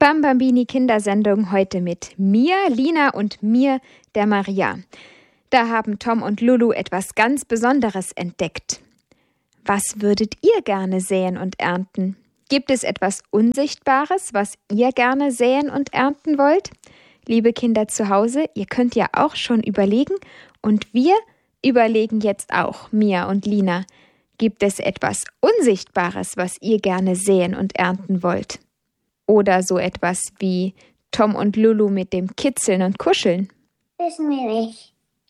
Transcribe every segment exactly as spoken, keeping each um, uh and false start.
Bambambini Kindersendung heute mit mir, Lina und mir, der Maria. Da haben Tom und Lulu etwas ganz Besonderes entdeckt. Was würdet ihr gerne säen und ernten? Gibt es etwas Unsichtbares, was ihr gerne säen und ernten wollt? Liebe Kinder zu Hause, ihr könnt ja auch schon überlegen und wir überlegen jetzt auch, Mia und Lina. Gibt es etwas Unsichtbares, was ihr gerne säen und ernten wollt? Oder so etwas wie Tom und Lulu mit dem Kitzeln und Kuscheln? Wissen wir nicht.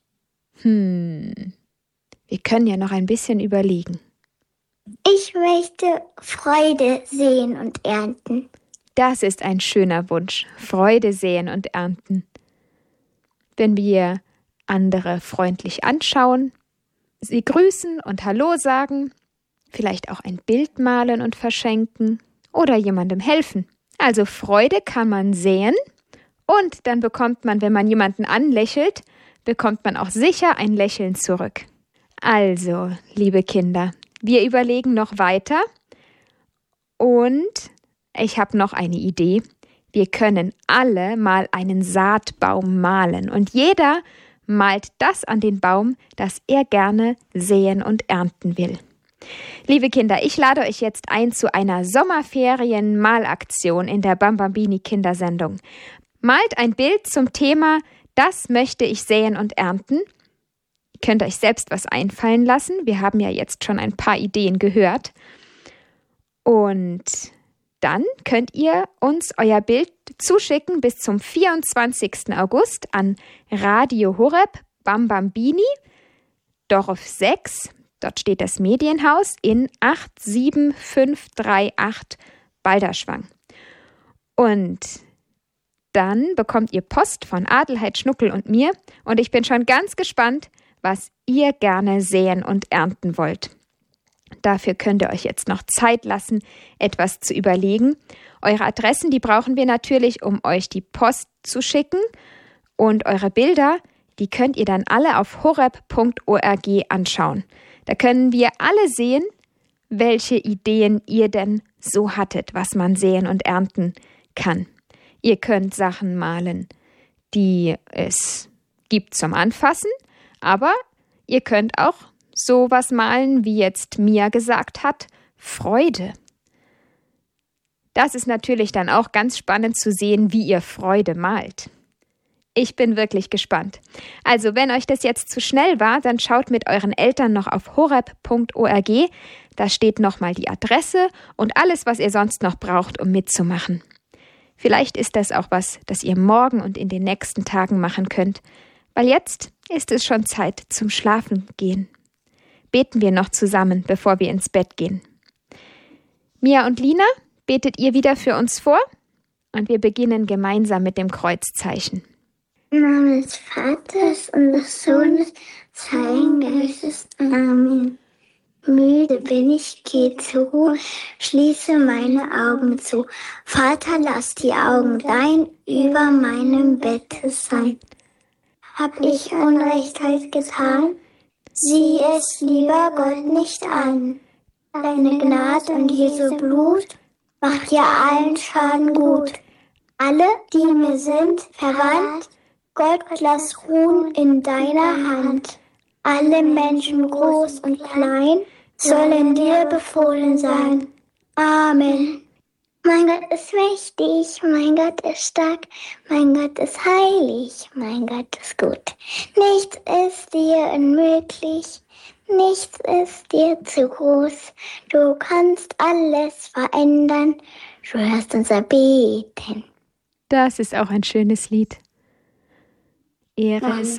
Hm, wir können ja noch ein bisschen überlegen. Ich möchte Freude sehen und ernten. Das ist ein schöner Wunsch, Freude säen und ernten. Wenn wir andere freundlich anschauen, sie grüßen und Hallo sagen, vielleicht auch ein Bild malen und verschenken oder jemandem helfen. Also Freude kann man säen und dann bekommt man, wenn man jemanden anlächelt, bekommt man auch sicher ein Lächeln zurück. Also, liebe Kinder, wir überlegen noch weiter und ich habe noch eine Idee. Wir können alle mal einen Saatbaum malen und jeder malt das an den Baum, das er gerne säen und ernten will. Liebe Kinder, ich lade euch jetzt ein zu einer Sommerferien-Malaktion in der Bambambini Kindersendung. Malt ein Bild zum Thema, das möchte ich säen und ernten. Ihr könnt euch selbst was einfallen lassen. Wir haben ja jetzt schon ein paar Ideen gehört. Und dann könnt ihr uns euer Bild zuschicken bis zum vierundzwanzigsten August an Radio Horeb Bambambini, Dorf sechs. Dort steht das Medienhaus in acht sieben fünf drei acht Balderschwang. Und dann bekommt ihr Post von Adelheid Schnuckel und mir und ich bin schon ganz gespannt, was ihr gerne säen und ernten wollt. Dafür könnt ihr euch jetzt noch Zeit lassen, etwas zu überlegen. Eure Adressen, die brauchen wir natürlich, um euch die Post zu schicken. Und eure Bilder, die könnt ihr dann alle auf horeb punkt org anschauen. Da können wir alle sehen, welche Ideen ihr denn so hattet, was man säen und ernten kann. Ihr könnt Sachen malen, die es gibt zum Anfassen, aber ihr könnt auch sowas malen, wie jetzt Mia gesagt hat, Freude. Das ist natürlich dann auch ganz spannend zu sehen, wie ihr Freude malt. Ich bin wirklich gespannt. Also, wenn euch das jetzt zu schnell war, dann schaut mit euren Eltern noch auf horeb punkt org. Da steht nochmal die Adresse und alles, was ihr sonst noch braucht, um mitzumachen. Vielleicht ist das auch was, das ihr morgen und in den nächsten Tagen machen könnt, weil jetzt ist es schon Zeit zum Schlafen gehen. Beten wir noch zusammen, bevor wir ins Bett gehen. Mia und Lina, betet ihr wieder für uns vor? Und wir beginnen gemeinsam mit dem Kreuzzeichen. Im Namen des Vaters und des Sohnes, des Heiligen Geistes. Amen. Müde bin ich, geh zur Ruhe, schließe meine Augen zu. Vater, lass die Augen dein über meinem Bette sein. Hab ich Unrechtheit getan? Sieh es, lieber Gott, nicht an. Deine Gnade und Jesu Blut macht ja allen Schaden gut. Alle, die mir sind verwandt, Gott, lass ruhen in deiner Hand. Alle Menschen, groß und klein, sollen dir befohlen sein. Amen. Mein Gott ist mächtig, mein Gott ist stark, mein Gott ist heilig, mein Gott ist gut. Nichts ist dir unmöglich, nichts ist dir zu groß. Du kannst alles verändern, du hörst unser Beten. Das ist auch ein schönes Lied. Ehre Amen. ist